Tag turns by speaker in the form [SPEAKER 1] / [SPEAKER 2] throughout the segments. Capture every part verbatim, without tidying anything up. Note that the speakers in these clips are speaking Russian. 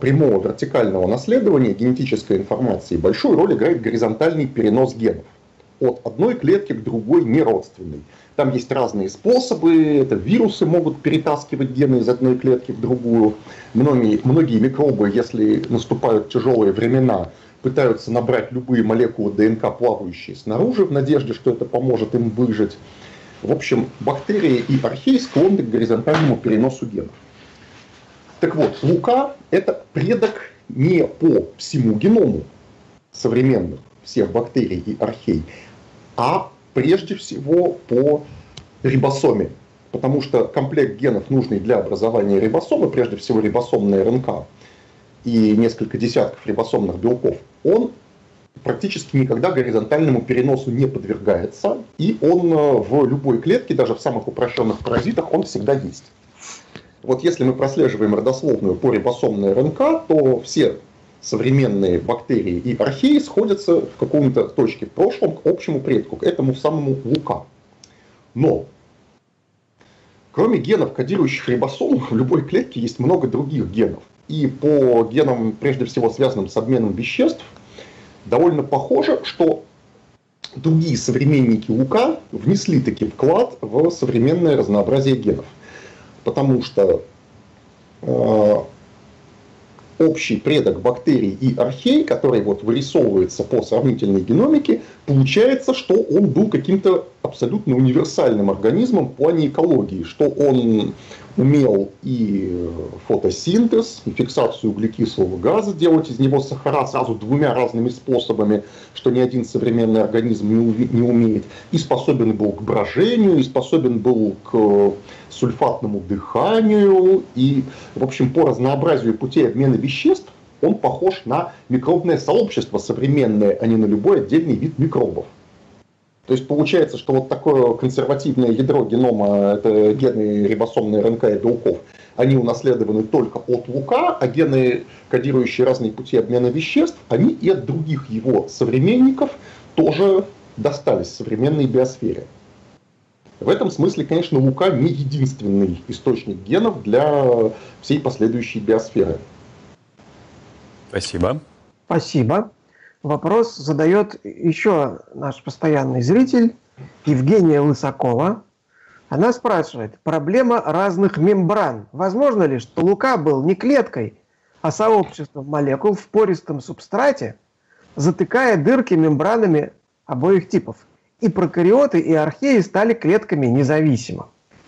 [SPEAKER 1] прямого вертикального наследования генетической информации большую роль играет горизонтальный перенос генов от одной клетки к другой неродственной. Там есть разные способы, это вирусы могут перетаскивать гены из одной клетки в другую. Многие, многие микробы, если наступают тяжелые времена, пытаются набрать любые молекулы ДНК, плавающие снаружи, в надежде, что это поможет им выжить. В общем, бактерии и археи склонны к горизонтальному переносу генов. Так вот, Лука – это предок не по всему геному современных всех бактерий и архей, а прежде всего по рибосоме. Потому что комплект генов, нужный для образования рибосомы, прежде всего рибосомная РНК и несколько десятков рибосомных белков, он практически никогда горизонтальному переносу не подвергается, и он в любой клетке, даже в самых упрощенных паразитах, он всегда есть. Вот если мы прослеживаем родословную по рибосомной РНК, то все современные бактерии и археи сходятся в каком-то точке в прошлом к общему предку, к этому самому Лука. Но кроме генов, кодирующих рибосому, в любой клетке есть много других генов. И по генам, прежде всего связанным с обменом веществ, довольно похоже, что другие современники Лука внесли таки вклад в современное разнообразие генов. Потому что э, общий предок бактерий и архей, который вот вырисовывается по сравнительной геномике, получается, что он был каким-то абсолютно универсальным организмом в плане экологии, что он умел и фотосинтез, и фиксацию углекислого газа, делать из него сахара сразу двумя разными способами, что ни один современный организм не умеет, и способен был к брожению, и способен был к сульфатному дыханию, и, в общем, по разнообразию путей обмена веществ он похож на микробное сообщество современное, а не на любой отдельный вид микробов. То есть получается, что вот такое консервативное ядро генома, это гены рибосомной РНК и белков, они унаследованы только от Лука, а гены, кодирующие разные пути обмена веществ, они и от других его современников тоже достались современной биосфере. В этом смысле, конечно, Лука не единственный источник генов для всей последующей биосферы.
[SPEAKER 2] Спасибо.
[SPEAKER 3] Спасибо. Вопрос задает еще наш постоянный зритель Евгения Лысакова. Она спрашивает: проблема разных мембран. Возможно ли, что Лука был не клеткой, а сообществом молекул в пористом субстрате, затыкая дырки мембранами обоих типов? И прокариоты, и археи стали клетками независимо.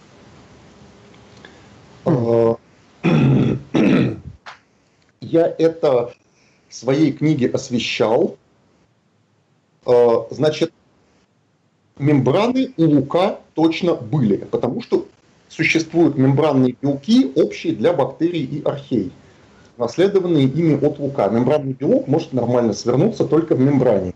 [SPEAKER 1] Я это в своей книге освещал. Значит, мембраны у Лука точно были, потому что существуют мембранные белки, общие для бактерий и архей, наследованные ими от Лука. Мембранный белок может нормально свернуться только в мембране.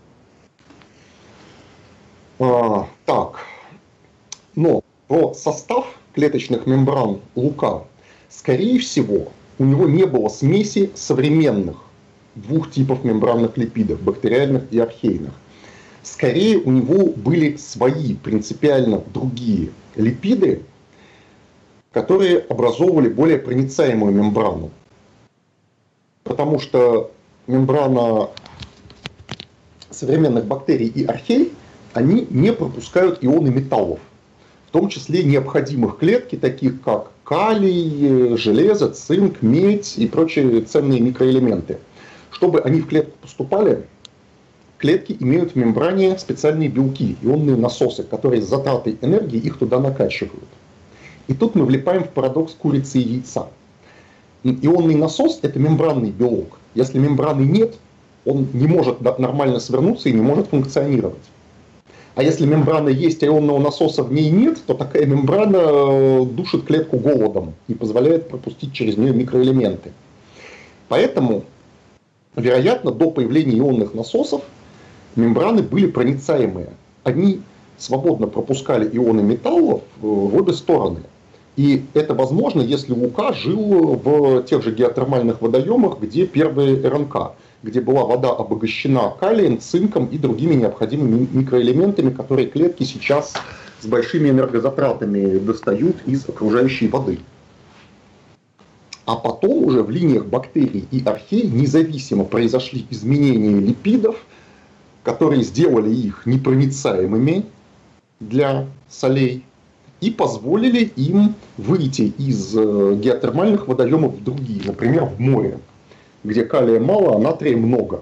[SPEAKER 1] А, так, но про состав клеточных мембран Лука, скорее всего, у него не было смеси современных двух типов мембранных липидов, бактериальных и архейных. Скорее, у него были свои, принципиально другие липиды, которые образовывали более проницаемую мембрану. Потому что мембрана современных бактерий и архей, они не пропускают ионы металлов, в том числе необходимых клетки, таких как калий, железо, цинк, медь и прочие ценные микроэлементы. Чтобы они в клетку поступали, клетки имеют в мембране специальные белки, ионные насосы, которые с затратой энергии их туда накачивают. И тут мы влипаем в парадокс курицы и яйца. Ионный насос – это мембранный белок. Если мембраны нет, он не может нормально свернуться и не может функционировать. А если мембрана есть, а ионного насоса в ней нет, то такая мембрана душит клетку голодом и позволяет пропустить через нее микроэлементы. Поэтому, вероятно, до появления ионных насосов мембраны были проницаемые. Они свободно пропускали ионы металлов в обе стороны. И это возможно, если Лука жил в тех же геотермальных водоемах, где первые РНК, где была вода обогащена калием, цинком и другими необходимыми микроэлементами, которые клетки сейчас с большими энергозатратами достают из окружающей воды. А потом уже в линиях бактерий и архей независимо произошли изменения липидов, которые сделали их непроницаемыми для солей и позволили им выйти из геотермальных водоемов в другие, например, в море, где калия мало, а натрия много.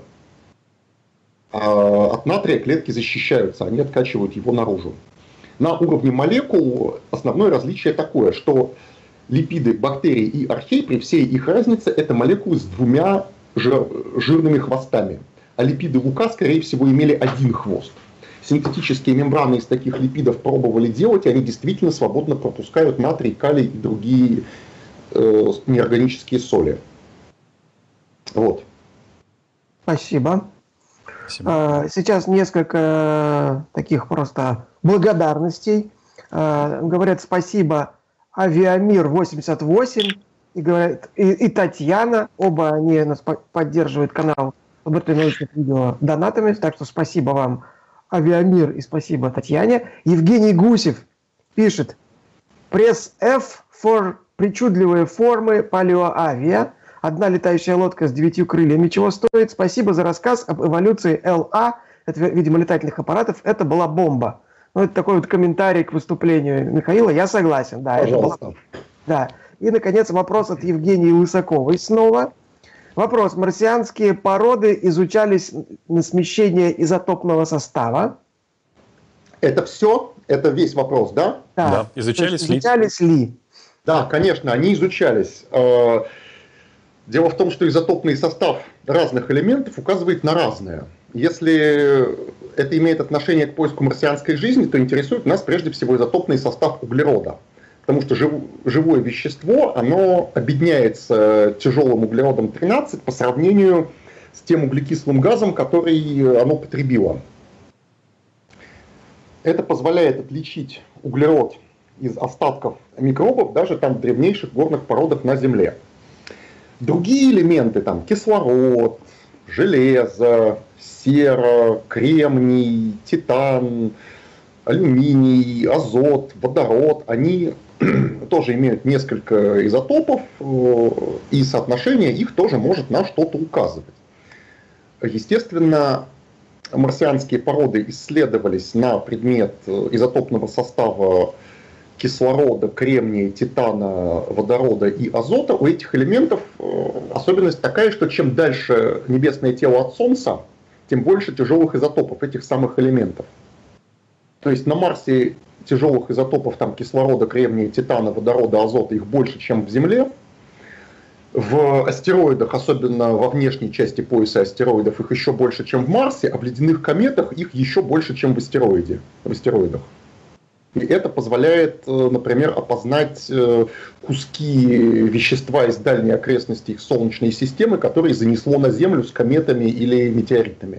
[SPEAKER 1] А от натрия клетки защищаются, они откачивают его наружу. На уровне молекул основное различие такое, что липиды бактерий и архей при всей их разнице это молекулы с двумя жир, жирными хвостами. А липиды лука, скорее всего, имели один хвост. Синтетические мембраны из таких липидов пробовали делать, и они действительно свободно пропускают натрий, калий и другие э, неорганические соли. Вот.
[SPEAKER 3] Спасибо.
[SPEAKER 2] Спасибо.
[SPEAKER 3] Сейчас несколько таких просто благодарностей. Говорят спасибо Авиамир восемьдесят восемь и, говорят, и, и Татьяна. Оба они нас поддерживают канал «Лаборатория научных видео» донатами. Так что спасибо вам, Авиамир, и спасибо Татьяне. Евгений Гусев пишет: «Пресс F for причудливые формы палеоавиа. Одна летающая лодка с девятью крыльями чего стоит. Спасибо за рассказ об эволюции эл а, это, видимо, летательных аппаратов. Это была бомба». Ну, это такой вот комментарий к выступлению Михаила. Я согласен, да.
[SPEAKER 1] Пожалуйста.
[SPEAKER 3] Это была... Да. И, наконец, вопрос от Евгении Лысаковой снова. Вопрос. Марсианские породы изучались на смещение изотопного состава.
[SPEAKER 1] Это все? Это весь вопрос, да?
[SPEAKER 3] Да.
[SPEAKER 2] Да. Изучались ли?
[SPEAKER 3] Изучались ли?
[SPEAKER 1] Да, конечно, они изучались. Дело в том, что изотопный состав разных элементов указывает на разное. Если это имеет отношение к поиску марсианской жизни, то интересует нас прежде всего изотопный состав углерода. Потому что жив, живое вещество, оно объединяется тяжелым углеродом тринадцать по сравнению с тем углекислым газом, который оно потребило. Это позволяет отличить углерод из остатков микробов даже там в древнейших горных породах на Земле. Другие элементы, там кислород, железо, сера, кремний, титан, алюминий, азот, водород, они тоже имеют несколько изотопов, и соотношение их тоже может на что-то указывать. Естественно, марсианские породы исследовались на предмет изотопного состава кислорода, кремния, титана, водорода и азота. У этих элементов особенность такая, что чем дальше небесное тело от Солнца, тем больше тяжелых изотопов этих самых элементов. То есть на Марсе тяжелых изотопов там, кислорода, кремния, титана, водорода, азота их больше, чем в Земле. В астероидах, особенно во внешней части пояса астероидов, их еще больше, чем в Марсе, а в ледяных кометах их еще больше, чем в, астероиде, в астероидах. И это позволяет, например, опознать куски вещества из дальней окрестности их Солнечной системы, которые занесло на Землю с кометами или метеоритами.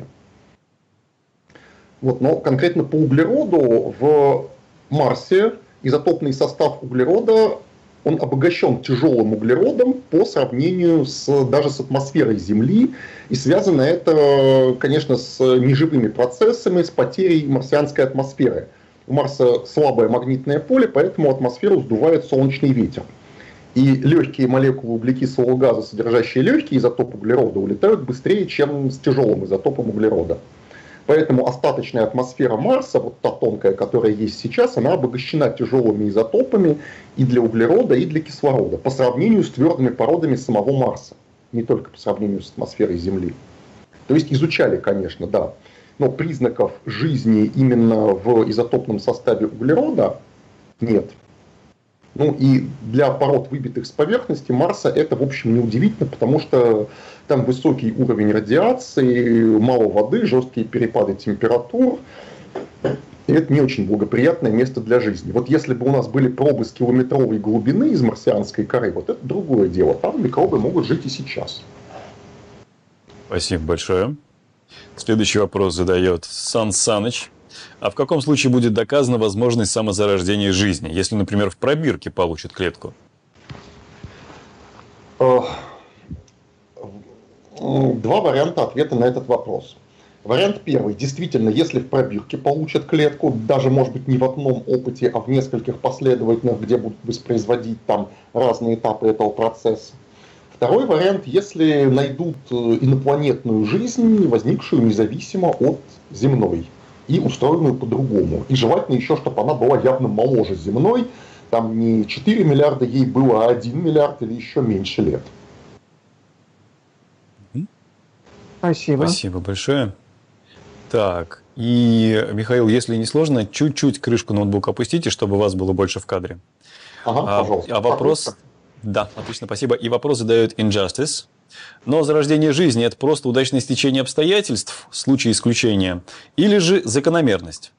[SPEAKER 1] Вот, но конкретно по углероду в Марсе изотопный состав углерода он обогащен тяжелым углеродом по сравнению с, даже с атмосферой Земли. И связано это, конечно, с неживыми процессами, с потерей марсианской атмосферы. У Марса слабое магнитное поле, поэтому атмосферу сдувает солнечный ветер. И легкие молекулы углекислого газа, содержащие легкий изотоп углерода, улетают быстрее, чем с тяжелым изотопом углерода. Поэтому остаточная атмосфера Марса, вот та тонкая, которая есть сейчас, она обогащена тяжелыми изотопами и для углерода, и для кислорода, по сравнению с твердыми породами самого Марса, не только по сравнению с атмосферой Земли. То есть изучали, конечно, да. Но признаков жизни именно в изотопном составе углерода нет. Ну и для пород, выбитых с поверхности Марса, это, в общем, неудивительно, потому что там высокий уровень радиации, мало воды, жесткие перепады температур. И это не очень благоприятное место для жизни. Вот если бы у нас были пробы с километровой глубины из марсианской коры, вот это другое дело. Там микробы могут жить и сейчас.
[SPEAKER 2] Спасибо большое. Следующий вопрос задает Сан Саныч. А в каком случае будет доказана возможность самозарождения жизни, если, например, в пробирке получат клетку?
[SPEAKER 1] Два варианта ответа на этот вопрос. Вариант первый. Действительно, если в пробирке получат клетку, даже, может быть, не в одном опыте, а в нескольких последовательных, где будут воспроизводить там разные этапы этого процесса, Второй вариант, если найдут инопланетную жизнь, возникшую независимо от земной и устроенную по-другому. И желательно еще, чтобы она была явно моложе земной, там не четыре миллиарда ей было, а один миллиард или еще меньше лет.
[SPEAKER 3] Спасибо.
[SPEAKER 2] Спасибо большое. Так, и, Михаил, если не сложно, чуть-чуть крышку ноутбука опустите, чтобы у вас было больше в кадре.
[SPEAKER 1] Ага,
[SPEAKER 2] а,
[SPEAKER 1] пожалуйста.
[SPEAKER 2] а вопрос... Да, отлично, спасибо. И вопрос задает Injustice. Но зарождение жизни – это просто удачное стечение обстоятельств, в случае исключения, или же закономерность?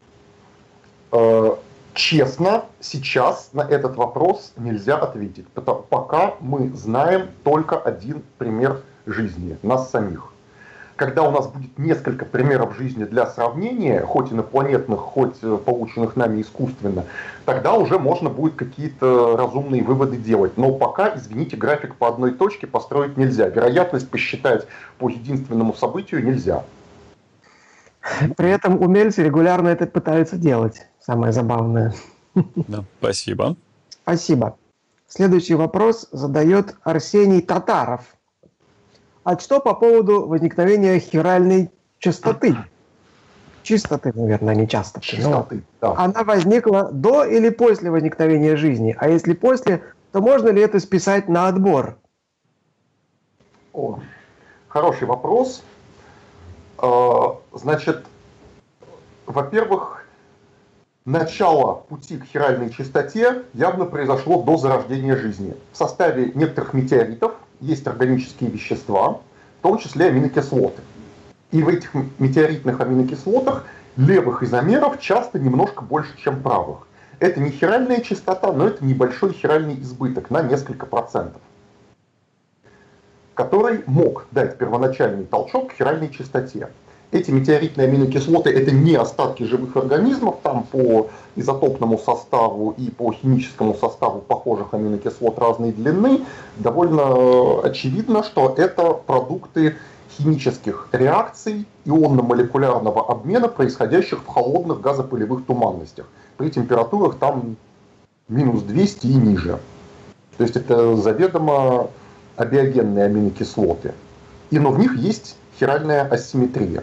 [SPEAKER 1] Честно, сейчас на этот вопрос нельзя ответить, потому, пока мы знаем только один пример жизни, нас самих. Когда у нас будет несколько примеров жизни для сравнения, хоть инопланетных, хоть полученных нами искусственно, тогда уже можно будет какие-то разумные выводы делать. Но пока, извините, график по одной точке построить нельзя. Вероятность посчитать по единственному событию нельзя.
[SPEAKER 3] При этом умельцы регулярно это пытаются делать. Самое забавное.
[SPEAKER 2] Да, спасибо.
[SPEAKER 3] Спасибо. Следующий вопрос задает Арсений Татаров. А что по поводу возникновения хиральной частоты? Чистоты, наверное, не частоты.
[SPEAKER 1] Чистоты, да.
[SPEAKER 3] Она возникла до или после возникновения жизни? А если после, то можно ли это списать на отбор?
[SPEAKER 1] О, хороший вопрос. Значит, во-первых, начало пути к хиральной чистоте явно произошло до зарождения жизни. В составе некоторых метеоритов есть органические вещества, в том числе аминокислоты. И в этих метеоритных аминокислотах левых изомеров часто немножко больше, чем правых. Это не хиральная частота, но это небольшой хиральный избыток на несколько процентов, который мог дать первоначальный толчок к хиральной частоте. Эти метеоритные аминокислоты — это не остатки живых организмов, там по изотопному составу и по химическому составу похожих аминокислот разной длины. Довольно очевидно, что это продукты химических реакций ионно-молекулярного обмена, происходящих в холодных газопылевых туманностях. При температурах там минус двести и ниже. То есть это заведомо абиогенные аминокислоты. И но в них есть хиральная асимметрия.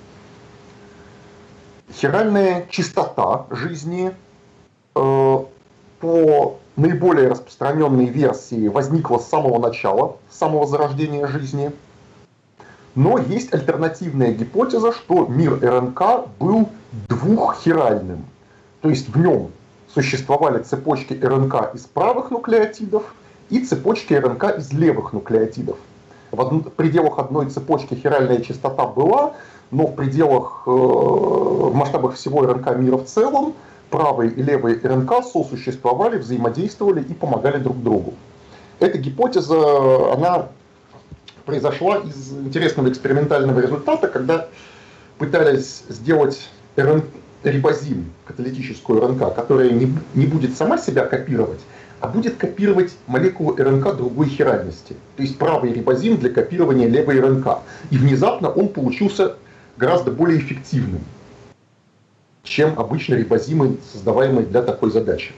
[SPEAKER 1] Хиральная чистота жизни э, по наиболее распространенной версии возникла с самого начала, с самого зарождения жизни. Но есть альтернативная гипотеза, что мир РНК был двуххиральным. То есть в нем существовали цепочки РНК из правых нуклеотидов и цепочки РНК из левых нуклеотидов. В пределах одной цепочки хиральная частота была, но в пределах, э, в масштабах всего РНК мира в целом, правые и левые РНК сосуществовали, взаимодействовали и помогали друг другу. Эта гипотеза, она произошла из интересного экспериментального результата, когда пытались сделать РН... рибозим, каталитическую РНК, которая не, не будет сама себя копировать, а будет копировать молекулу РНК другой хиральности. То есть правый рибозим для копирования левой РНК. И внезапно он получился гораздо более эффективным, чем обычно рибозимы, создаваемые для такой задачи.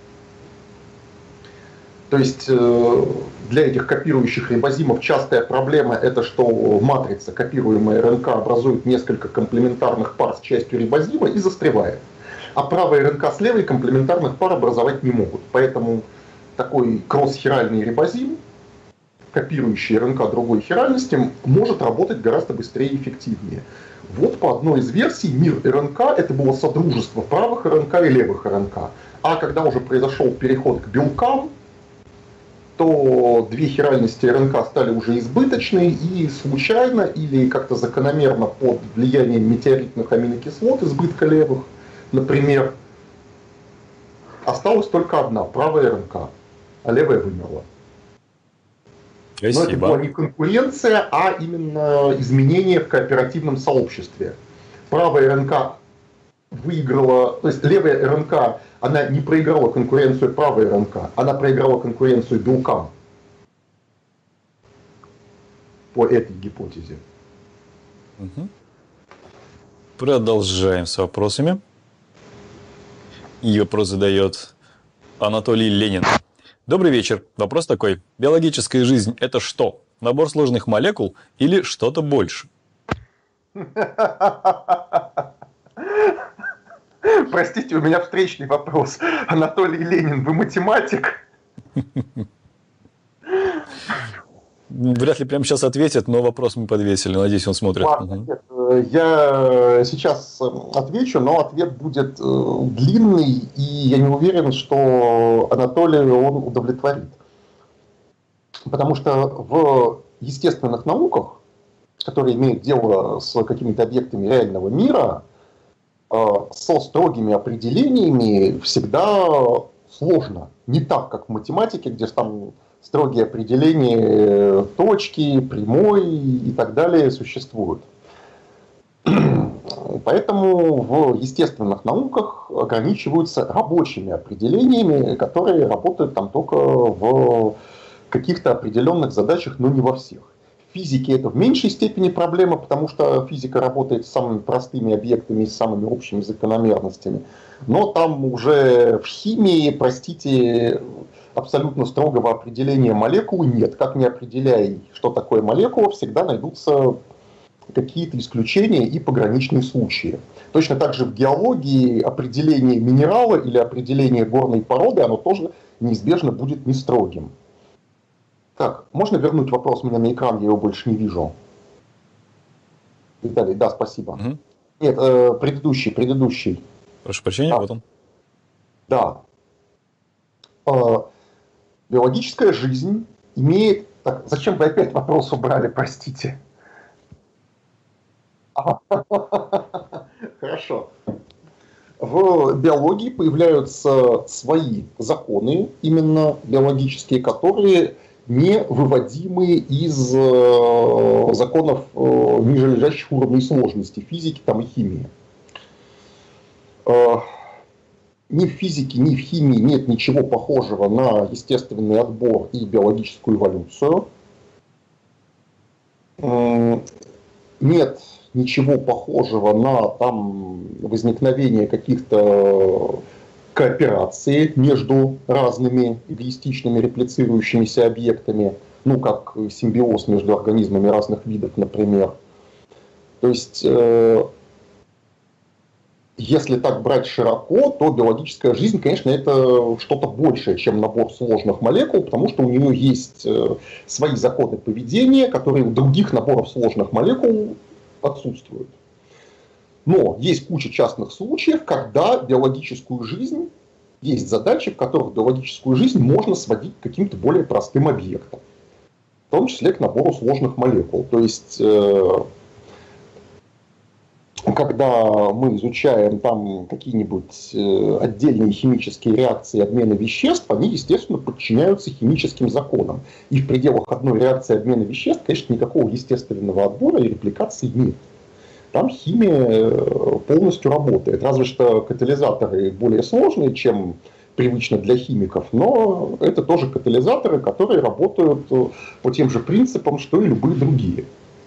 [SPEAKER 1] То есть для этих копирующих рибозимов частая проблема это, что матрица, копируемая РНК, образует несколько комплементарных пар с частью рибозима и застревает. А правая РНК с левой комплементарных пар образовать не могут. Поэтому такой кросс-хиральный рибозим, копирующий РНК другой хиральности, может работать гораздо быстрее и эффективнее. Вот по одной из версий мир РНК это было содружество правых РНК и левых РНК. А когда уже произошел переход к белкам, то две хиральности РНК стали уже избыточны, и случайно или как-то закономерно под влиянием метеоритных аминокислот избытка левых, например, осталась только одна, правая РНК, а левая вымерла.
[SPEAKER 2] Спасибо.
[SPEAKER 1] Но это была не конкуренция, а именно изменение в кооперативном сообществе. Правая РНК выиграла, то есть левая РНК, она не проиграла конкуренцию правой РНК, она проиграла конкуренцию белкам. По этой гипотезе.
[SPEAKER 2] Угу. Продолжаем с вопросами. И вопрос задает Анатолий Ленин. Добрый вечер. Вопрос такой. Биологическая жизнь – это что? Набор сложных молекул или что-то больше?
[SPEAKER 1] Простите, у меня встречный вопрос. Анатолий Ленин, вы математик?
[SPEAKER 2] Вряд ли прямо сейчас ответят, но вопрос мы подвесили. Надеюсь, он смотрит.
[SPEAKER 1] Ладно,
[SPEAKER 2] Угу.
[SPEAKER 1] нет, я сейчас отвечу, но ответ будет длинный, и я не уверен, что Анатолия он удовлетворит. Потому что в естественных науках, которые имеют дело с какими-то объектами реального мира, со строгими определениями всегда сложно. Не так, как в математике, где там строгие определения точки, прямой и так далее существуют. Поэтому в естественных науках ограничиваются рабочими определениями, которые работают там только в каких-то определенных задачах, но не во всех. В физике это в меньшей степени проблема, потому что физика работает с самыми простыми объектами, с самыми общими закономерностями. Но там уже в химии, простите, абсолютно строгого определения молекулы нет. Как ни определяй, что такое молекула, всегда найдутся какие-то исключения и пограничные случаи. Точно так же в геологии определение минерала или определение горной породы, оно тоже неизбежно будет не строгим. Так, можно вернуть вопрос мне на экран, я его больше не вижу. Виталий, да, спасибо.
[SPEAKER 2] Угу.
[SPEAKER 1] Нет, э, предыдущий, предыдущий.
[SPEAKER 2] Прошу прощения,
[SPEAKER 1] Да.
[SPEAKER 2] вот он.
[SPEAKER 1] Да. Э, биологическая жизнь имеет... Так, зачем вы опять вопрос убрали, простите? Хорошо. В биологии появляются свои законы, именно биологические, которые не выводимы из законов нижележащих уровней сложности физики там, и химии. Ни в физике, ни в химии нет ничего похожего на естественный отбор и биологическую эволюцию. Нет ничего похожего на там, возникновение каких-то коопераций между разными эгоистичными реплицирующимися объектами, ну как симбиоз между организмами разных видов, например. То есть, э, если так брать широко, то биологическая жизнь, конечно, это что-то большее, чем набор сложных молекул, потому что у нее есть э, свои законы поведения, которые у других наборов сложных молекул отсутствуют. Но есть куча частных случаев, когда биологическую жизнь, есть задачи, в которых биологическую жизнь можно сводить к каким-то более простым объектам. В том числе к набору сложных молекул. То есть, когда мы изучаем там какие-нибудь отдельные химические реакции обмена веществ, они, естественно, подчиняются химическим законам. И в пределах одной реакции обмена веществ, конечно, никакого естественного отбора и репликации нет. Там химия полностью работает. Разве что катализаторы более сложные, чем привычно для химиков, но это тоже катализаторы, которые работают по тем же принципам, что и любые другие.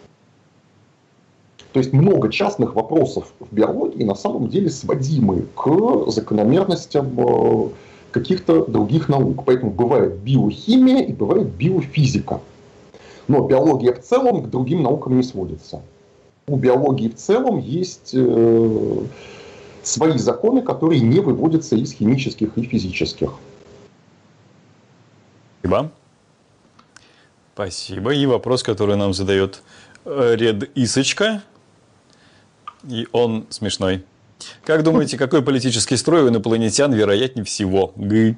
[SPEAKER 1] То есть много частных вопросов в биологии на самом деле сводимы к закономерностям каких-то других наук. Поэтому бывает биохимия и бывает биофизика. Но биология в целом к другим наукам не сводится. У биологии в целом есть э, свои законы, которые не выводятся из химических и физических.
[SPEAKER 2] Спасибо. Спасибо. И вопрос, который нам задает Ред Исочка. И он смешной. Как думаете, какой политический строй у инопланетян вероятнее всего? Гы.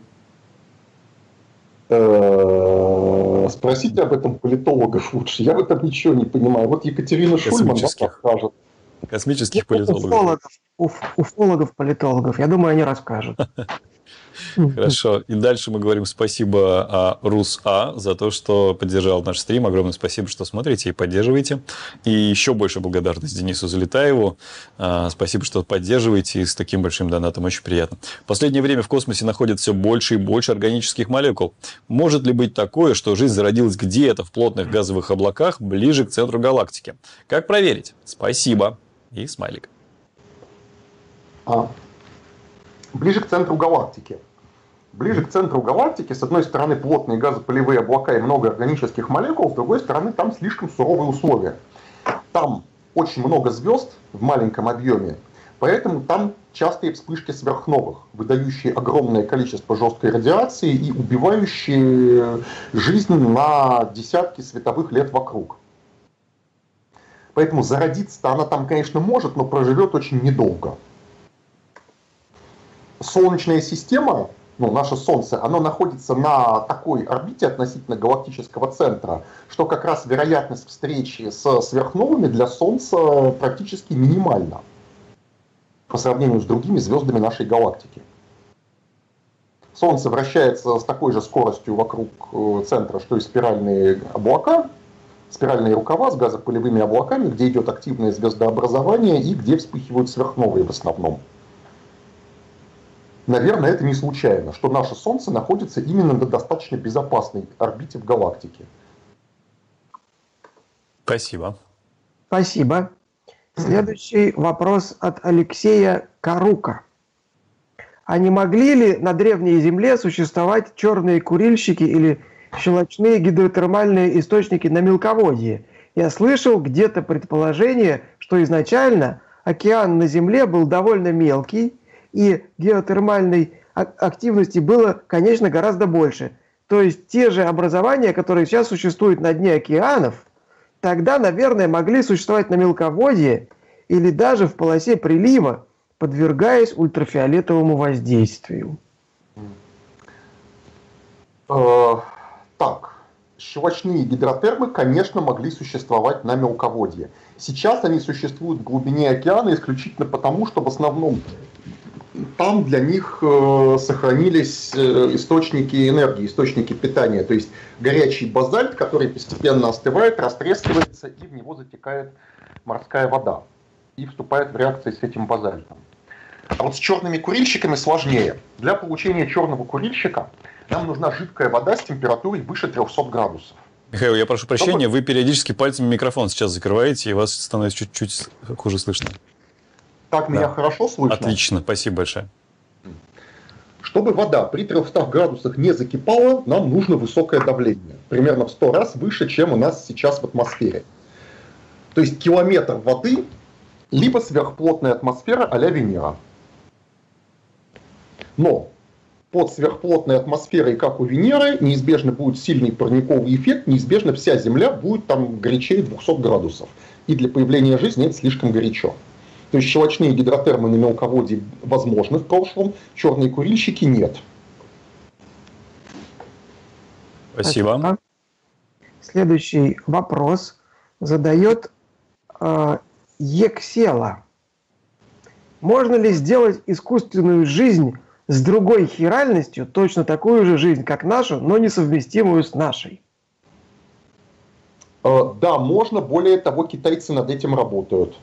[SPEAKER 1] Спросите об этом политологов лучше. Я в этом ничего не понимаю. Вот Екатерина Шульман расскажет.
[SPEAKER 2] Космических политологов.
[SPEAKER 3] Уфологов, уф, уфологов, политологов. Я думаю, они расскажут.
[SPEAKER 2] Хорошо. И дальше мы говорим спасибо Рус-А за то, что поддержал наш стрим. Огромное спасибо, что смотрите и поддерживаете. И еще больше благодарность Денису Залетаеву. Спасибо, что поддерживаете. И с таким большим донатом очень приятно. В последнее время в космосе находят все больше и больше органических молекул. Может ли быть такое, что жизнь зародилась где-то в плотных газовых облаках ближе к центру галактики? Как проверить? Спасибо. И смайлик.
[SPEAKER 1] А, ближе к центру галактики. Ближе к центру галактики, с одной стороны, плотные газопылевые облака и много органических молекул, с другой стороны, там слишком суровые условия. Там очень много звезд в маленьком объеме, поэтому там частые вспышки сверхновых, выдающие огромное количество жесткой радиации и убивающие жизнь на десятки световых лет вокруг. Поэтому зародиться-то она там, конечно, может, но проживет очень недолго. Солнечная система, ну, наше Солнце, оно находится на такой орбите относительно галактического центра, что как раз вероятность встречи с сверхновыми для Солнца практически минимальна по сравнению с другими звездами нашей галактики. Солнце вращается с такой же скоростью вокруг центра, что и спиральные облака, спиральные рукава с газопылевыми облаками, где идет активное звездообразование и где вспыхивают сверхновые в основном. Наверное, это не случайно, что наше Солнце находится именно на достаточно безопасной орбите в галактике.
[SPEAKER 2] Спасибо.
[SPEAKER 3] Спасибо. Следующий вопрос от Алексея Карука. А не могли ли на древней Земле существовать черные курильщики или щелочные гидротермальные источники на мелководье? Я слышал где-то предположение, что изначально океан на Земле был довольно мелкий, и геотермальной активности было, конечно, гораздо больше. То есть те же образования, которые сейчас существуют на дне океанов, тогда, наверное, могли существовать на мелководье или даже в полосе прилива, подвергаясь ультрафиолетовому воздействию.
[SPEAKER 1] Э, так, щелочные гидротермы, конечно, могли существовать на мелководье. Сейчас они существуют в глубине океана исключительно потому, что в основном там для них э, сохранились э, источники энергии, источники питания. То есть горячий базальт, который постепенно остывает, растрескивается, и в него затекает морская вода. И вступает в реакции с этим базальтом. А вот с черными курильщиками сложнее. Для получения черного курильщика нам нужна жидкая вода с температурой выше трехсот градусов.
[SPEAKER 2] Михаил, я прошу прощения, вы периодически пальцами микрофон сейчас закрываете, и вас становится чуть-чуть хуже слышно.
[SPEAKER 1] Так меня да. Хорошо слышно?
[SPEAKER 2] Отлично, спасибо большое.
[SPEAKER 1] Чтобы вода при трехстах градусах не закипала, нам нужно высокое давление. Примерно в сто раз выше, чем у нас сейчас в атмосфере. То есть километр воды, либо сверхплотная атмосфера а-ля Венера. Но под сверхплотной атмосферой, как у Венеры, неизбежно будет сильный парниковый эффект, неизбежно вся Земля будет там горячее двухсот градусов. И для появления жизни это слишком горячо. То есть щелочные гидротермы на мелководье возможны в прошлом, черные курильщики нет.
[SPEAKER 2] Спасибо.
[SPEAKER 3] Следующий вопрос задает э, Ексела. Можно ли сделать искусственную жизнь с другой хиральностью, точно такую же жизнь, как нашу, но несовместимую с нашей?
[SPEAKER 1] Э, да, можно. Более того, китайцы над этим работают.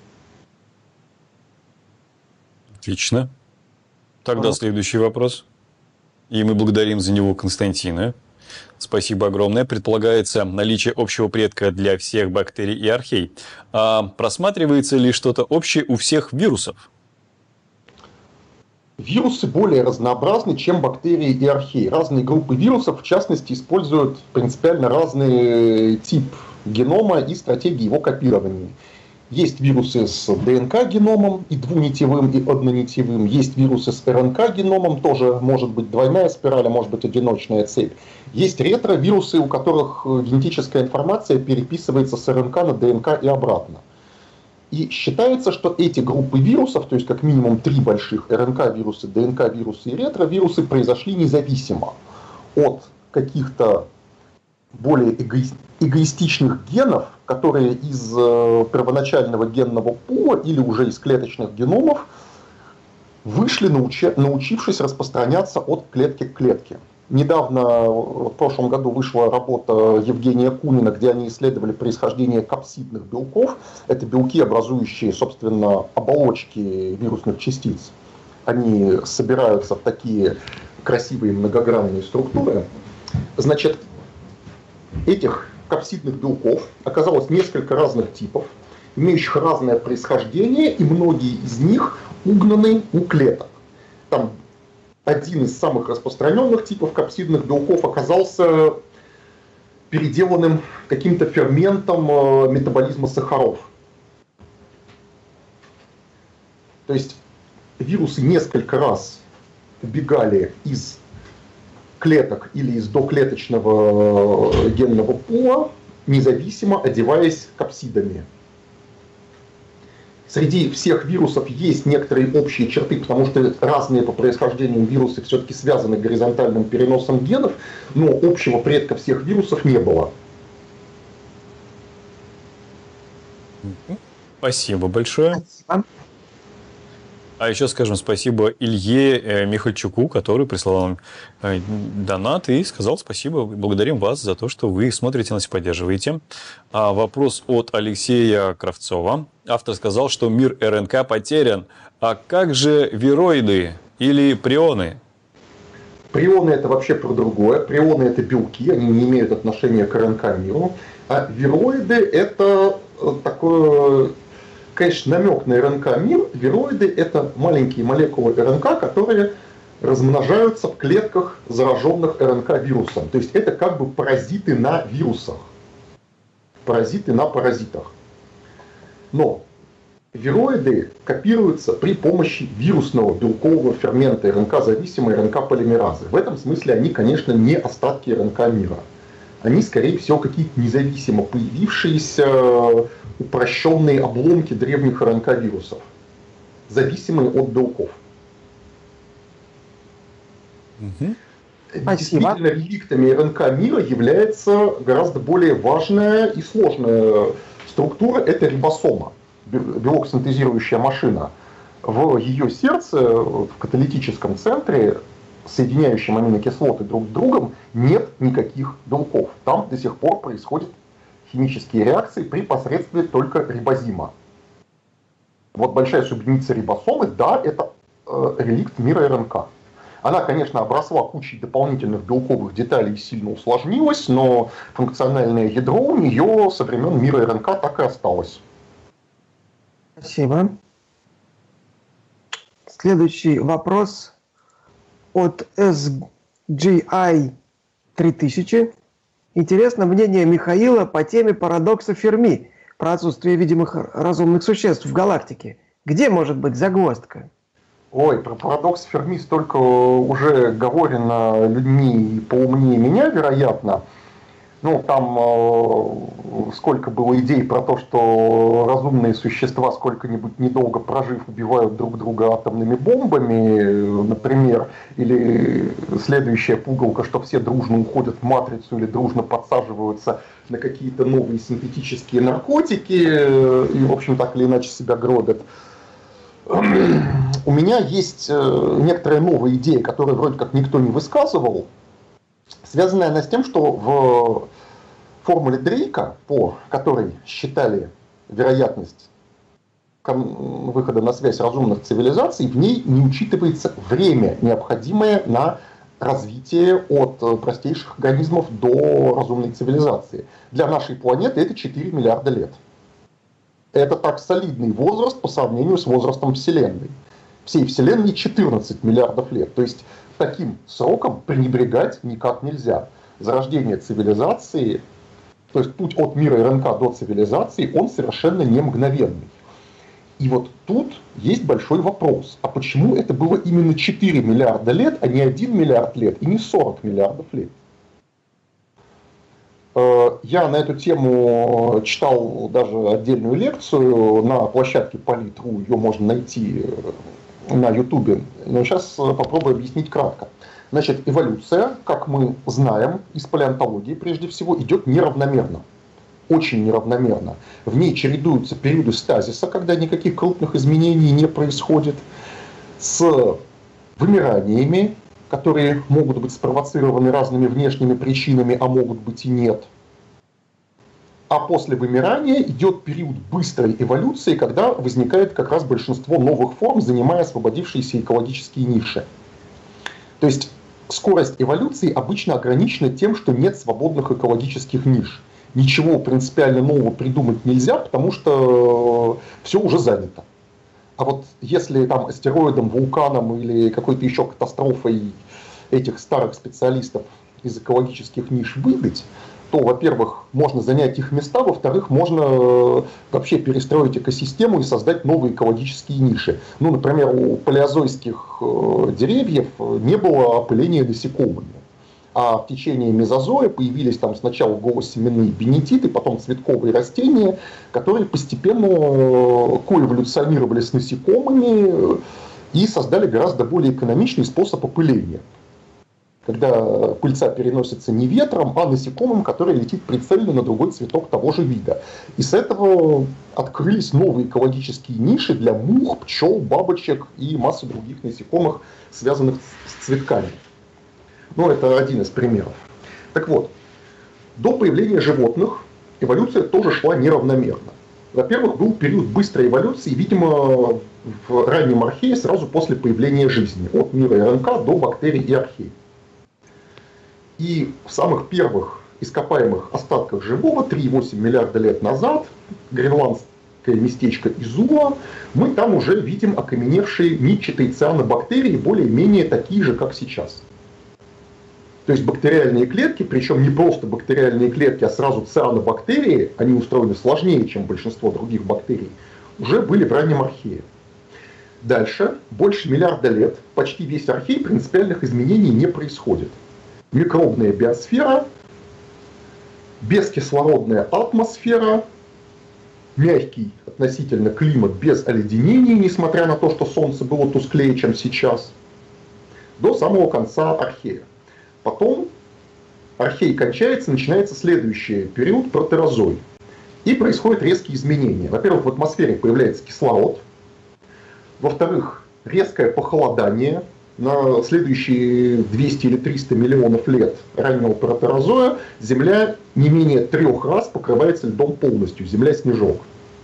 [SPEAKER 2] Отлично. Тогда а. следующий вопрос. И мы благодарим за него Константина. Спасибо огромное. Предполагается наличие общего предка для всех бактерий и архей. А просматривается ли что-то общее у всех вирусов?
[SPEAKER 1] Вирусы более разнообразны, чем бактерии и археи. Разные группы вирусов, в частности, используют принципиально разный тип генома и стратегии его копирования. Есть вирусы с ДНК-геномом и двунитевым, и однонитевым. Есть вирусы с РНК-геномом, тоже может быть двойная спираль, а может быть одиночная цепь. Есть ретровирусы, у которых генетическая информация переписывается с РНК на ДНК и обратно. И считается, что эти группы вирусов, то есть как минимум три больших РНК-вирусы, ДНК-вирусы и ретровирусы, произошли независимо от каких-то более эгоист, эгоистичных генов, которые из э, первоначального генного пула или уже из клеточных геномов вышли, научи, научившись распространяться от клетки к клетке. Недавно, в прошлом году, вышла работа Евгения Кунина, где они исследовали происхождение капсидных белков. Это белки, образующие, собственно, оболочки вирусных частиц. Они собираются в такие красивые многогранные структуры. Значит, этих капсидных белков оказалось несколько разных типов, имеющих разное происхождение, и многие из них угнаны у клеток. Там один из самых распространенных типов капсидных белков оказался переделанным каким-то ферментом метаболизма сахаров. То есть вирусы несколько раз убегали из клеток или из доклеточного генного пула, независимо одеваясь капсидами. Среди всех вирусов есть некоторые общие черты, потому что разные по происхождению вирусы все-таки связаны горизонтальным переносом генов, но общего предка всех вирусов не было.
[SPEAKER 2] Спасибо большое.
[SPEAKER 3] Спасибо.
[SPEAKER 2] А еще скажем спасибо Илье э, Михальчуку, который прислал нам э, донат и сказал спасибо, благодарим вас за то, что вы смотрите нас и поддерживаете. А вопрос от Алексея Кравцова. Автор сказал, что мир РНК потерян. А как же вироиды или прионы?
[SPEAKER 1] Прионы это вообще про другое. Прионы это белки, они не имеют отношения к РНК-миру. А вироиды это такое... Конечно, намек на РНК-мир. Вироиды – это маленькие молекулы РНК, которые размножаются в клетках, зараженных РНК-вирусом. То есть это как бы паразиты на вирусах. Паразиты на паразитах. Но вироиды копируются при помощи вирусного белкового фермента РНК-зависимой РНК-полимеразы. В этом смысле они, конечно, не остатки РНК-мира. Они, скорее всего, какие-то независимо появившиеся упрощенные обломки древних РНК-вирусов, зависимые от белков.
[SPEAKER 3] Спасибо.
[SPEAKER 1] Действительно, реликтами РНК-мира является гораздо более важная и сложная структура – это рибосома, белок-синтезирующая машина. В ее сердце, в каталитическом центре, соединяющем аминокислоты друг с другом, нет никаких белков. Там до сих пор происходят химические реакции при посредстве только рибозима. Вот большая субъединица рибосомы, да, это э, реликт мира РНК. Она, конечно, обросла кучей дополнительных белковых деталей и сильно усложнилась, но функциональное ядро у нее со времен мира РНК так и осталось.
[SPEAKER 3] Спасибо. Следующий вопрос от эс джи ай три тысячи. Интересно мнение Михаила по теме парадокса Ферми про отсутствие видимых разумных существ в галактике. Где может быть загвоздка?
[SPEAKER 1] Ой, про парадокс Ферми столько уже говорено людьми поумнее меня, вероятно. Ну, там э, сколько было идей про то, что разумные существа, сколько-нибудь недолго прожив, убивают друг друга атомными бомбами, например. Или следующая пугалка, что все дружно уходят в матрицу или дружно подсаживаются на какие-то новые синтетические наркотики и, в общем, так или иначе себя гробят. У меня есть некоторая новая идея, которую вроде как никто не высказывал. Связанная она с тем, что в формуле Дрейка, по которой считали вероятность выхода на связь разумных цивилизаций, в ней не учитывается время, необходимое на развитие от простейших организмов до разумной цивилизации. Для нашей планеты это четыре миллиарда лет. Это так солидный возраст по сравнению с возрастом Вселенной. Всей Вселенной четырнадцать миллиардов лет. То есть таким сроком пренебрегать никак нельзя. Зарождение цивилизации, то есть путь от мира РНК до цивилизации, он совершенно не мгновенный. И вот тут есть большой вопрос. А почему это было именно четыре миллиарда лет, а не один миллиард лет и не сорок миллиардов лет? Я на эту тему читал даже отдельную лекцию на площадке Полит.ру, ее можно найти на Ютубе, но сейчас попробую объяснить кратко. Значит, эволюция, как мы знаем из палеонтологии прежде всего, идет неравномерно. Очень неравномерно. В ней чередуются периоды стазиса, когда никаких крупных изменений не происходит, с вымираниями, которые могут быть спровоцированы разными внешними причинами, а могут быть и нет. А после вымирания идет период быстрой эволюции, когда возникает как раз большинство новых форм, занимая освободившиеся экологические ниши. То есть скорость эволюции обычно ограничена тем, что нет свободных экологических ниш. Ничего принципиально нового придумать нельзя, потому что все уже занято. А вот если там астероидом, вулканом или какой-то еще катастрофой этих старых специалистов из экологических ниш выдать, то, во-первых, можно занять их места, во-вторых, можно вообще перестроить экосистему и создать новые экологические ниши. Ну, например, у палеозойских деревьев не было опыления насекомыми. А в течение мезозоя появились там сначала голосеменные бенетиты, потом цветковые растения, которые постепенно коэволюционировали с насекомыми и создали гораздо более экономичный способ опыления. Когда пыльца переносится не ветром, а насекомым, который летит прицельно на другой цветок того же вида. И с этого открылись новые экологические ниши для мух, пчел, бабочек и массы других насекомых, связанных с цветками. Ну, это один из примеров. Так вот, до появления животных эволюция тоже шла неравномерно. Во-первых, был период быстрой эволюции, видимо, в раннем архее сразу после появления жизни, от мира РНК до бактерий и архей. И в самых первых ископаемых остатках живого, три и восемь миллиарда лет назад, гренландское местечко Изуа, мы там уже видим окаменевшие нитчатые цианобактерии, более-менее такие же, как сейчас. То есть бактериальные клетки, причем не просто бактериальные клетки, а сразу цианобактерии, они устроены сложнее, чем большинство других бактерий, уже были в раннем архее. Дальше, больше миллиарда лет, почти весь архей, принципиальных изменений не происходит. Микробная биосфера, бескислородная атмосфера, мягкий относительно климат без оледенений, несмотря на то, что Солнце было тусклее, чем сейчас, до самого конца архея. Потом архей кончается, начинается следующий период, протерозой. И происходят резкие изменения. Во-первых, в атмосфере появляется кислород. Во-вторых, резкое похолодание. На следующие двести или триста миллионов лет раннего протерозоя Земля не менее трех раз покрывается льдом полностью. Земля-снежок.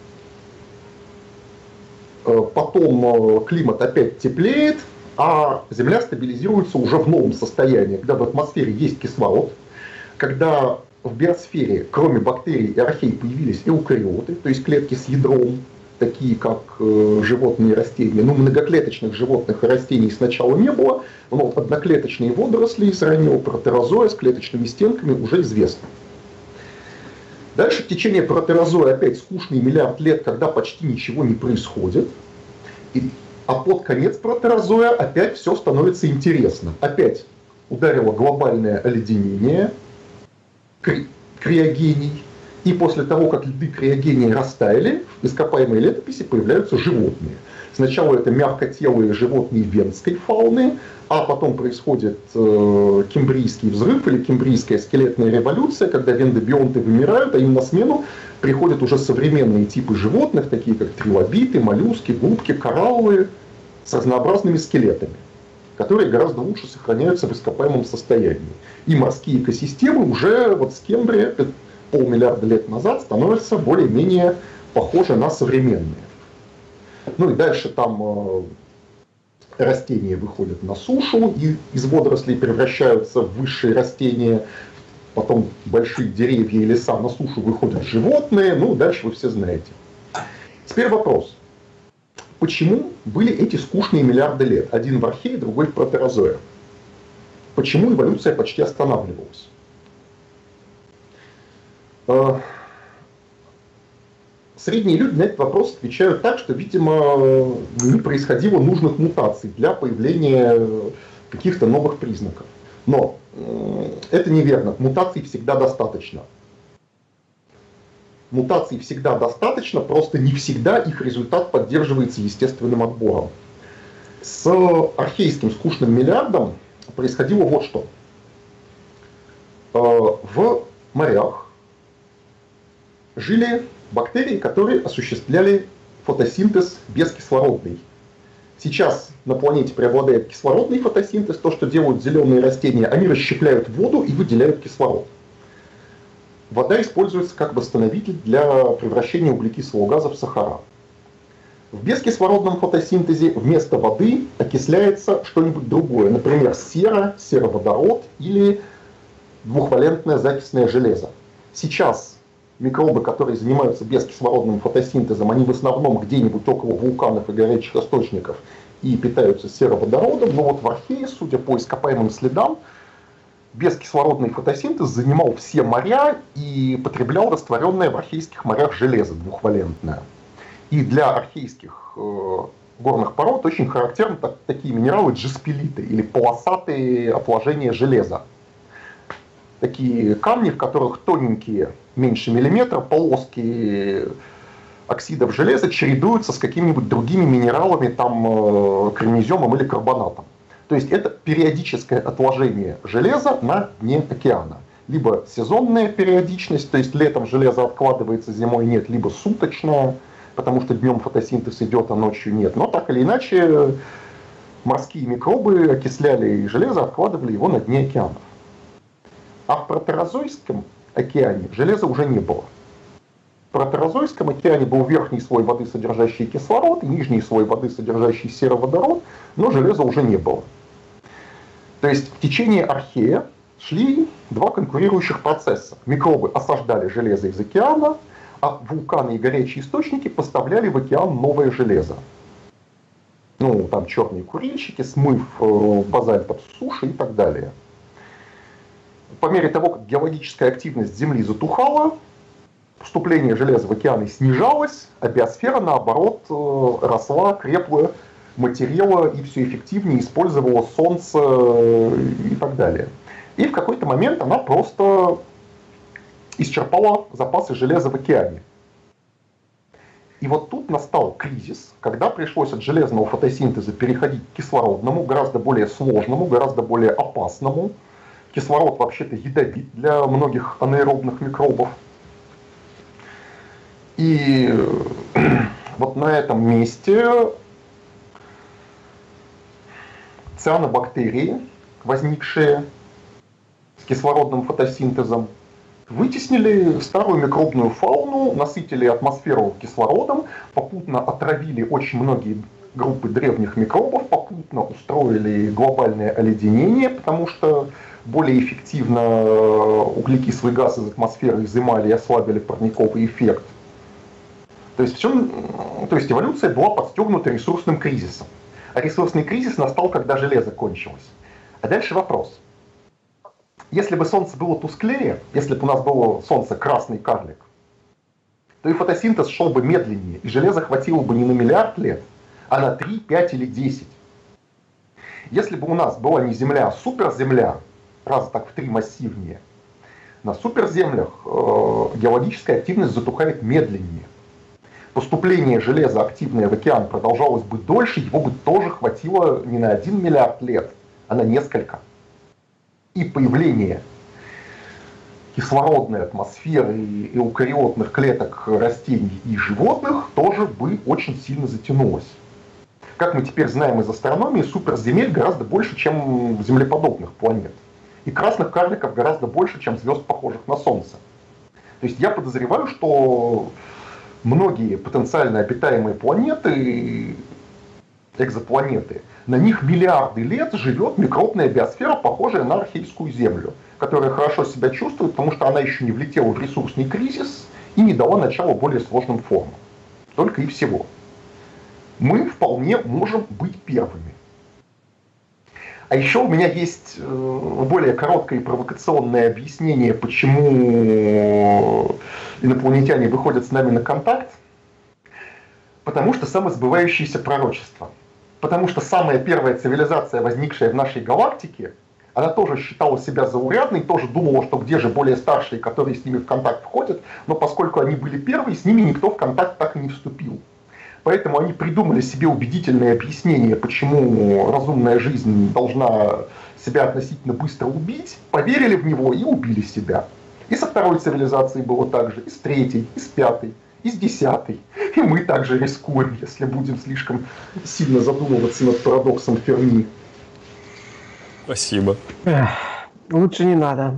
[SPEAKER 1] Потом климат опять теплеет, а Земля стабилизируется уже в новом состоянии, когда в атмосфере есть кислород, когда в биосфере, кроме бактерий и архей, появились эукариоты, то есть клетки с ядром, такие как э, животные и растения. Ну, многоклеточных животных и растений сначала не было, но вот одноклеточные водоросли с раннего протерозоя с клеточными стенками уже известны. Дальше в течение протерозоя опять скучный миллиард лет, когда почти ничего не происходит. И, а под конец протерозоя опять все становится интересно. Опять ударило глобальное оледенение, кри- криогений. И после того, как льды криогения растаяли, в ископаемой летописи появляются животные. Сначала это мягкотелые животные венской фауны, а потом происходит э, кембрийский взрыв или кембрийская скелетная революция, когда вендобионты вымирают, а им на смену приходят уже современные типы животных, такие как трилобиты, моллюски, губки, кораллы, с разнообразными скелетами, которые гораздо лучше сохраняются в ископаемом состоянии. И морские экосистемы уже вот с Кембрия полмиллиарда лет назад становятся более-менее похожи на современные. Ну и дальше там э, растения выходят на сушу, и из водорослей превращаются в высшие растения, потом большие деревья и леса, на сушу выходят животные, ну дальше вы все знаете. Теперь вопрос. Почему были эти скучные миллиарды лет? Один в архее, другой в протерозое. Почему эволюция почти останавливалась? Средние люди на этот вопрос отвечают так, что, видимо, не происходило нужных мутаций для появления каких-то новых признаков. Но это неверно. Мутаций всегда достаточно. Мутаций всегда достаточно, просто не всегда их результат поддерживается естественным отбором. С архейским скучным миллиардом происходило вот что. В морях жили бактерии, которые осуществляли фотосинтез бескислородный. Сейчас на планете преобладает кислородный фотосинтез, то, что делают зеленые растения, они расщепляют воду и выделяют кислород. Вода используется как восстановитель для превращения углекислого газа в сахара. В бескислородном фотосинтезе вместо воды окисляется что-нибудь другое, например, сера, сероводород или двухвалентное закисное железо. Сейчас микробы, которые занимаются бескислородным фотосинтезом, они в основном где-нибудь около вулканов и горячих источников и питаются сероводородом. Но вот в Архее, судя по ископаемым следам, бескислородный фотосинтез занимал все моря и потреблял растворенное в архейских морях железо двухвалентное. И для архейских э, горных пород очень характерны так, такие минералы джиспилиты или полосатые отложения железа. Такие камни, в которых тоненькие, меньше миллиметра, полоски оксидов железа чередуются с какими-нибудь другими минералами, там, кремнеземом или карбонатом. То есть это периодическое отложение железа на дне океана. Либо сезонная периодичность, то есть летом железо откладывается, зимой нет, либо суточная, потому что днем фотосинтез идет, а ночью нет. Но так или иначе морские микробы окисляли железо, откладывали его на дне океана. А в протерозойском океане железа уже не было. В протерозойском океане был верхний слой воды, содержащий кислород, и нижний слой воды, содержащий сероводород, но железа уже не было. То есть в течение Архея шли два конкурирующих процесса. Микробы осаждали железо из океана, а вулканы и горячие источники поставляли в океан новое железо. Ну, там черные курильщики, смыв базальтов с суши и так далее. По мере того, как геологическая активность Земли затухала, поступление железа в океаны снижалось, а биосфера, наоборот, росла, крепла, матерела и все эффективнее использовала Солнце и так далее. И в какой-то момент она просто исчерпала запасы железа в океане. И вот тут настал кризис, когда пришлось от железного фотосинтеза переходить к кислородному, гораздо более сложному, гораздо более опасному. Кислород вообще-то ядовит для многих анаэробных микробов. И вот на этом месте цианобактерии, возникшие с кислородным фотосинтезом, вытеснили старую микробную фауну, насытили атмосферу кислородом, попутно отравили очень многие группы древних микробов, попутно устроили глобальное оледенение, потому что более эффективно углекислый газ из атмосферы изымали и ослабили парниковый эффект. То есть, все, то есть эволюция была подстегнута ресурсным кризисом. А ресурсный кризис настал, когда железо кончилось. А дальше вопрос. Если бы Солнце было тусклее, если бы у нас было Солнце красный карлик, то и фотосинтез шел бы медленнее, и железа хватило бы не на миллиард лет, а на три, пять или десять. Если бы у нас была не Земля, а суперземля, раза так в три массивнее, на суперземлях э, геологическая активность затухает медленнее. Поступление железа активное в океан продолжалось бы дольше, его бы тоже хватило не на один миллиард лет, а на несколько. И появление кислородной атмосферы и эукариотных клеток растений и животных тоже бы очень сильно затянулось. Как мы теперь знаем из астрономии, суперземель гораздо больше, чем землеподобных планет. И красных карликов гораздо больше, чем звезд, похожих на Солнце. То есть я подозреваю, что многие потенциально обитаемые планеты, экзопланеты, на них миллиарды лет живет микробная биосфера, похожая на архейскую Землю, которая хорошо себя чувствует, потому что она еще не влетела в ресурсный кризис и не дала начала более сложным формам. Только и всего. Мы вполне можем быть первыми. А еще у меня есть более короткое и провокационное объяснение, почему инопланетяне выходят с нами на контакт. Потому что самосбывающееся пророчество. Потому что самая первая цивилизация, возникшая в нашей галактике, она тоже считала себя заурядной, тоже думала, что где же более старшие, которые с ними в контакт входят, но поскольку они были первые, с ними никто в контакт так и не вступил. Поэтому они придумали себе убедительное объяснение, почему разумная жизнь должна себя относительно быстро убить, поверили в него и убили себя. И со второй цивилизацией было так же, и с третьей, и с пятой, и с десятой. И мы также рискуем, если будем слишком сильно задумываться над парадоксом Ферми.
[SPEAKER 2] Спасибо.
[SPEAKER 3] Эх, лучше не надо.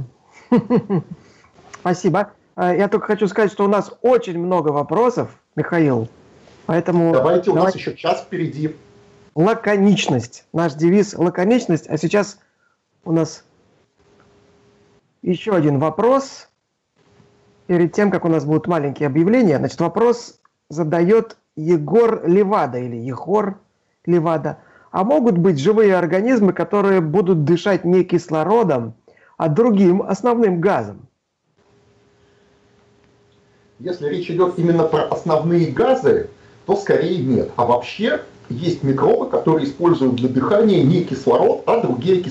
[SPEAKER 3] Спасибо. Я только хочу сказать, что у нас очень много вопросов, Михаил. Поэтому
[SPEAKER 1] давайте, у давайте. нас еще час впереди.
[SPEAKER 3] Лаконичность. Наш девиз — лаконичность. А сейчас у нас еще один вопрос. перед тем, как у нас будут маленькие объявления, значит, вопрос задает Егор Левада или Егор Левада. А могут быть живые организмы, которые будут дышать не кислородом, а другим основным газом?
[SPEAKER 1] Если речь идет именно про основные газы, то скорее нет. А вообще есть микробы, которые используют для дыхания не кислород, а другие кислороды.